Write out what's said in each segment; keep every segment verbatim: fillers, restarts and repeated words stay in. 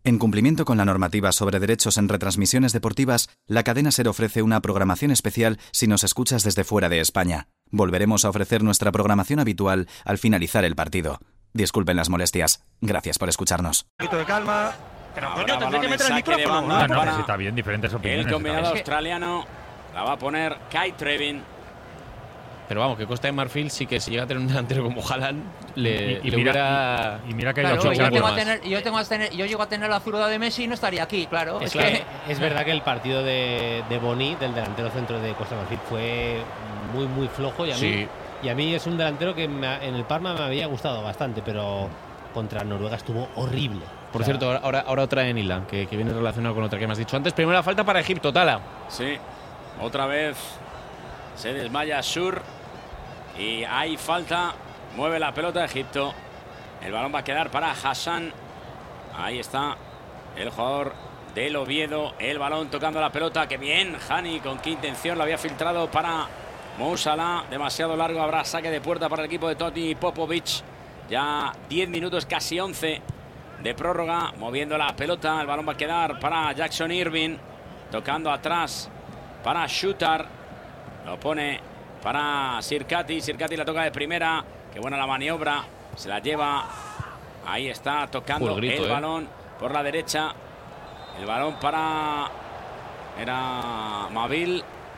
En cumplimiento con la normativa sobre derechos en retransmisiones deportivas, la cadena SER ofrece una programación especial si nos escuchas desde fuera de España. Volveremos a ofrecer nuestra programación habitual al finalizar el partido. Disculpen las molestias. Gracias por escucharnos. Un poquito de calma. Pero coño, tendré que meter el micrófono. No, no, no, está bien, diferentes opiniones. El combinado australiano la va a poner Kai Trevin. Pero vamos, que Costa de Marfil sí que si llega a tener un delantero como Haaland, le, y, y le mira, hubiera... Y, y mira que hay claro, ocho yo, tengo a más. tener, yo, tengo a tener, yo llego a tener la zurda de Messi y no estaría aquí, claro. Es, es claro, que es verdad que el partido de, de Boni, del delantero centro de Costa de Marfil, fue muy, muy flojo. Y a mí, sí. y a mí es un delantero que me, en el Parma me había gustado bastante, pero contra Noruega estuvo horrible. Por o sea, cierto, ahora, ahora otra en Ilan, que, que viene relacionado con otra que me has dicho antes. Primera falta para Egipto, Tala. Sí, otra vez se desmaya Sur. Y hay falta, mueve la pelota Egipto. El balón va a quedar para Hassan. Ahí está el jugador del Oviedo. El balón tocando la pelota. ¡Qué bien! Hani, con qué intención lo había filtrado para Mo Salah. Demasiado largo, habrá saque de puerta para el equipo de Toti Popovic. Ya diez minutos, casi once de prórroga. Moviendo la pelota, el balón va a quedar para Jackson Irving. Tocando atrás para Shooter. Lo pone para Sirkati, Sirkati la toca de primera. Qué buena la maniobra. Se la lleva. Ahí está tocando el, grito, el eh. balón por la derecha. El balón para... Era Mavil.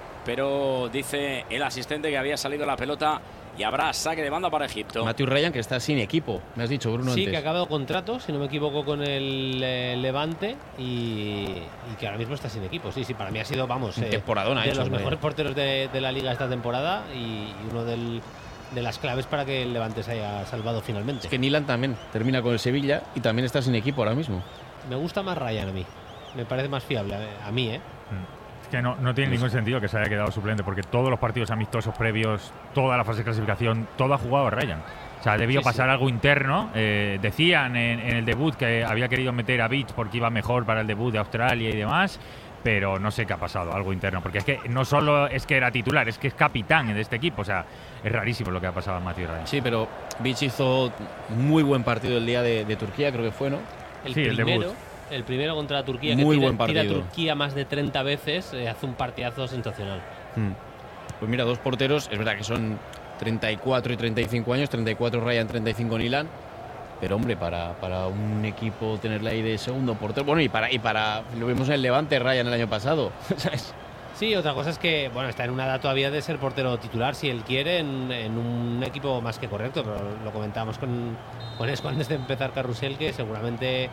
Pero dice el asistente que había salido la pelota. Y habrá saque de banda para Egipto. Matthew Ryan, que está sin equipo. Me has dicho, Bruno, sí, antes. que ha acabado contrato, si no me equivoco, con el eh, Levante. Y, y que ahora mismo está sin equipo. Sí, sí, para mí ha sido, vamos, eh, temporadona de hecho, los hombre. mejores porteros de, de la liga esta temporada. Y, y uno del, de las claves para que el Levante se haya salvado finalmente. Es que Nilan también termina con el Sevilla y también está sin equipo ahora mismo. Me gusta más Ryan a mí. Me parece más fiable a, a mí, ¿eh? Mm. Es que no, no tiene ningún sentido que se haya quedado suplente, porque todos los partidos amistosos previos, toda la fase de clasificación, todo ha jugado Ryan. O sea, debió sí, pasar sí. algo interno. Eh, decían en, en el debut que había querido meter a Beach porque iba mejor para el debut de Australia y demás, pero no sé qué ha pasado, algo interno. Porque es que no solo es que era titular, es que es capitán de este equipo. O sea, es rarísimo lo que ha pasado a Matthew Ryan. Sí, pero Beach hizo muy buen partido el día de, de Turquía, creo que fue, ¿no? El sí, primero. El debut. El primero contra Turquía, muy que tira, buen partido. tira a Turquía más de treinta veces, eh, hace un partidazo sensacional. Hmm. Pues mira, dos porteros, es verdad que son treinta y cuatro y treinta y cinco años, treinta y cuatro Ryan, treinta y cinco Nilan, pero hombre, para, para un equipo tenerla ahí de segundo portero, bueno, y para, y para lo vimos en el Levante Ryan el año pasado, ¿sabes? Sí, otra cosa es que, bueno, está en una edad todavía de ser portero titular, si él quiere, en, en un equipo más que correcto, pero lo comentábamos con, con Esco antes de empezar Carrusel, que seguramente...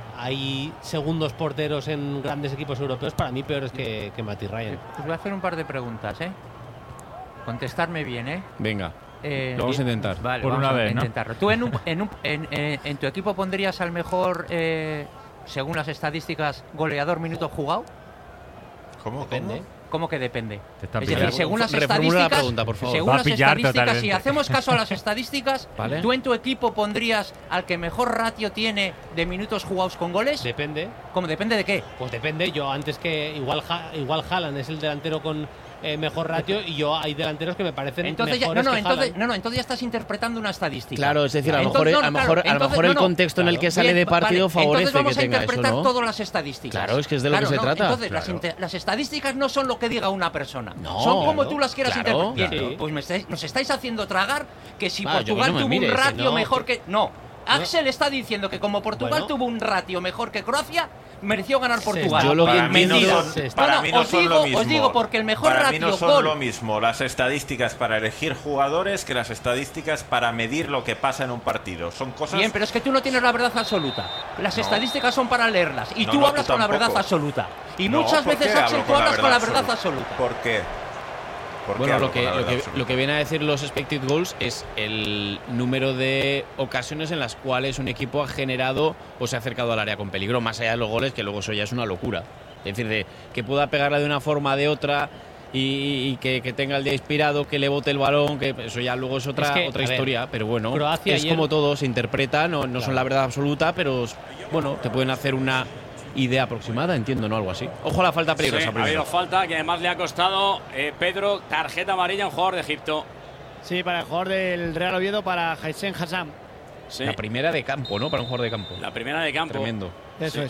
Hay segundos porteros en grandes equipos europeos, para mí peores que, que Matthew Ryan. Os voy a hacer un par de preguntas, ¿eh? Contestarme bien, ¿eh? Venga, eh, lo vamos a intentar. Vale, por vamos una a vez, intentarlo. ¿no? ¿Tú en, un, en, un, en, en, en tu equipo pondrías al mejor, eh, según las estadísticas, goleador minuto jugado? ¿Cómo? Depende. ¿Cómo? ¿Cómo que depende? Te está Es pillando. decir, según las Reformula estadísticas, la pregunta, por favor. según Va a las pillarte estadísticas, totalmente. si hacemos caso a las estadísticas, ¿Vale? ¿tú en tu equipo pondrías al que mejor ratio tiene de minutos jugados con goles? Depende. ¿Cómo depende de qué? Pues depende. Yo antes que igual igual Haaland es el delantero con eh, mejor ratio y yo hay delanteros que me parecen Entonces ya, no, mejores no, que entonces, Haaland. no, no, entonces ya estás interpretando una estadística. Claro, es decir, a lo Entonces, mejor, no, a lo claro, mejor, a lo entonces, mejor no, el no, contexto en el claro. que sale Bien, de partido vale, favorece entonces vamos que a tenga eso, interpretar ¿no? todas las estadísticas. Claro, es que es de lo Claro, que se no, trata. Entonces, Claro. las, inter- las estadísticas no son lo que diga una persona. No, son como claro, tú las quieras claro, interpretar. Bien, claro. pues me estáis, nos estáis haciendo tragar que si Ah, yo que Portugal no me tuvo mires, un que ratio no, mejor que- que... No. Axel está diciendo que como Portugal Bueno. tuvo un ratio mejor que Croacia, mereció ganar Portugal. yo lo que Para mí no Mentira. son, Se está- para No, no, mí no os son digo- lo os mismo. digo porque el mejor para mí no ratio son gol- lo mismo las estadísticas para elegir jugadores que las estadísticas para medir lo que pasa en un partido. Son cosas... Bien, pero es que tú no tienes la verdad absoluta. Las No. estadísticas son para leerlas. Y No, tú no, hablas tú con la tampoco. verdad absoluta. Y No, muchas ¿por veces, qué Axel, hablo tú con la hablas con la verdad verdad absoluta? absoluta. ¿Por qué? ¿Por qué Bueno, hablo lo con que, la lo, verdad que, absoluta? lo que viene a decir los expected goals es el número de ocasiones en las cuales un equipo ha generado o se ha acercado al área con peligro, más allá de los goles, que luego eso ya es una locura. Es decir, de que pueda pegarla de una forma o de otra y, y que, que tenga el día inspirado, que le bote el balón, que eso ya luego es otra, Es que, otra a ver, historia, pero bueno, Croacia es ayer- como todo, se interpreta, no, no Claro. son la verdad absoluta, pero bueno, te pueden hacer una idea aproximada, entiendo, ¿no? Algo así. Ojo a la falta Sí, peligrosa ha primero. habido falta que además le ha costado eh, Pedro, tarjeta amarilla a un jugador de Egipto. Sí, para el jugador del Real Oviedo, para Haissen Hassam. Sí, La primera de campo, ¿no? Para un jugador de campo. la primera de campo. Tremendo. Eso Sí. es.